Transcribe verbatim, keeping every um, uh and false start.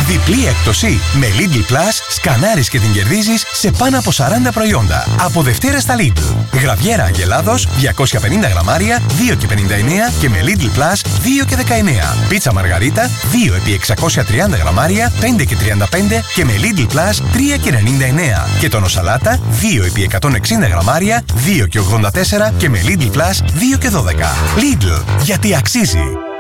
Διπλή έκπτωση. Με Lidl Plus σκανάρεις και την κερδίζεις σε πάνω από σαράντα προϊόντα. Από Δευτέρα στα Lidl. Γραβιέρα Αγελάδος διακόσια πενήντα γραμμάρια δύο και πενήντα εννέα και με Lidl Plus δύο και δεκαεννέα. Πίτσα Μαργαρίτα δύο επί εξακόσια τριάντα γραμμάρια πέντε και τριάντα πέντε και με Lidl Plus τρία και ενενήντα εννέα. Και τόνο σαλάτα δύο επί εκατόν εξήντα γραμμάρια δύο και ογδόντα τέσσερα και με Lidl Plus δύο και δώδεκα. Lidl, γιατί αξίζει.